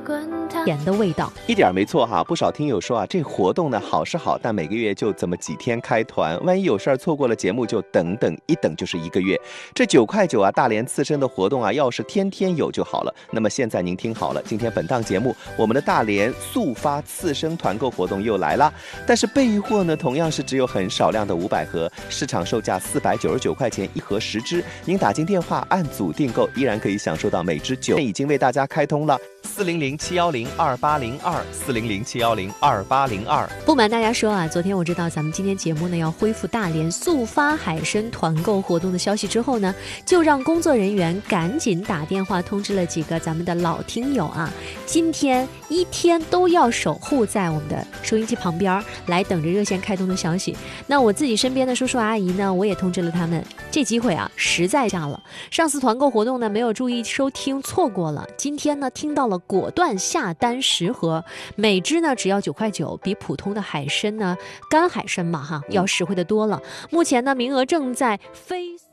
甜的味道。 一点没错哈，不少听友说啊，这活动呢好是好，但每个月就这么几天开团，万一有事儿错过了节目，就等一等就是1个月。这9块9啊，大连刺身的活动啊，要是天天有就好了。那么现在您听好了，今天本档节目，我们的大连速发刺身团购活动又来了，但是备货呢，同样是只有很少量的500盒，市场售价499块钱1盒10只，您打进电话按组订购，依然可以享受到每只9，已经为大家开通了400-710-2802，400-710-2802。 不瞒大家说啊，昨天我知道咱们今天节目呢要恢复大连速发海参团购活动的消息之后呢，就让工作人员赶紧打电话通知了几个咱们的老听友啊，今天一天都要守护在我们的收音机旁边来等着热线开通的消息。那我自己身边的叔叔阿姨呢，我也通知了他们，这机会啊实在下了。上次团购活动呢没有注意收听，错过了。今天呢听到了，果断下单10盒，每只呢只要9块9，比普通的海参呢干海参嘛要实惠的多了。目前呢名额正在飞速